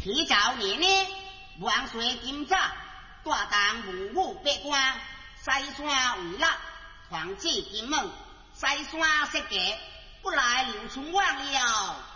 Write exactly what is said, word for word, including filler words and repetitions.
起早年呢，万岁今早大当文武百官，西山为乐，皇旨金门，西山设计，不来刘春王了。